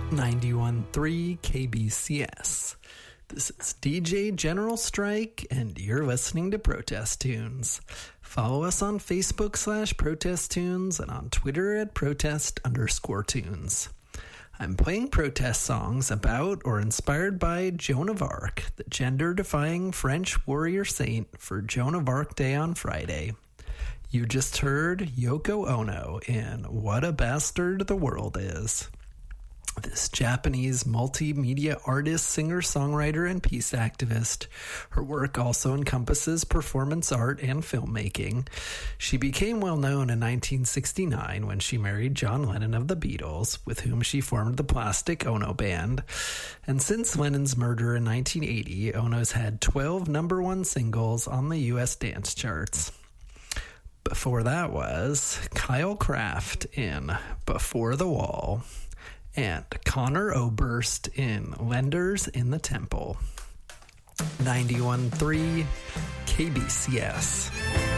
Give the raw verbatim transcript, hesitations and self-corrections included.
ninety-one point three K B C S. This is D J General Strike, and you're listening to Protest Tunes. Follow us on Facebook slash Protest Tunes and on Twitter at Protest underscore Tunes. I'm playing protest songs about or inspired by Joan of Arc, the gender-defying French warrior saint, for Joan of Arc Day on Friday. You just heard Yoko Ono in What a Bastard the World Is. This Japanese multimedia artist, singer, songwriter, and peace activist. Her work also encompasses performance art and filmmaking. She became well known in nineteen sixty-nine when she married John Lennon of the Beatles, with whom she formed the Plastic Ono Band. And since Lennon's murder in nineteen eighty, Ono's had twelve number one singles on the U S dance charts. Before that was Kyle Craft in Before the Wall, and Connor Oberst in Lenders in the Temple. ninety-one point three K B C S.